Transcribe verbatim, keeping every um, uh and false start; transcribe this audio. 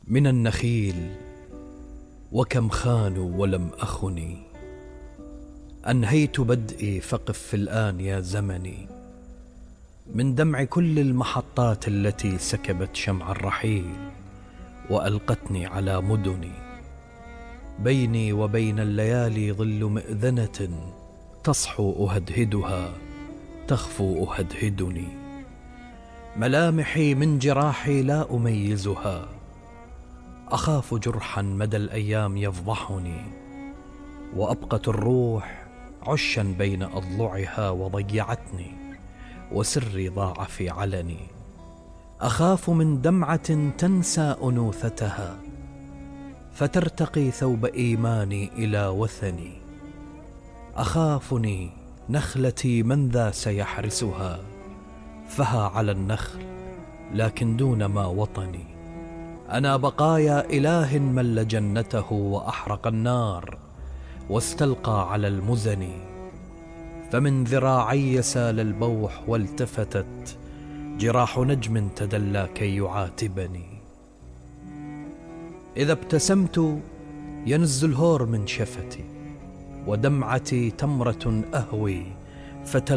من النخيل وكم خانوا ولم أخني، أنهيت بدئي فقف في الآن يا زمني، من دمع كل المحطات التي سكبت شمع الرحيل وألقتني على مدني. بيني وبين الليالي ظل مئذنة، تصحو أهدهدها تخفو أهدهدني. ملامحي من جراحي لا أميزها، أخاف جرحا مدى الأيام يفضحني، وأبقت الروح عشا بين أضلعها وضيعتني، وسري ضاع في علني. أخاف من دمعة تنسى أنوثتها، فترتقي ثوب إيماني إلى وثني. أخافني نخلتي من ذا سيحرسها، فها على النخل لكن دون ما وطني. أنا بقايا إله مل جنته وأحرق النار واستلقى على المزن، فمن ذراعي سال البوح والتفتت جراح نجم تدلى كي يعاتبني. إذا ابتسمت ينز الهور من شفتي، ودمعتي تمرة أهوي فتل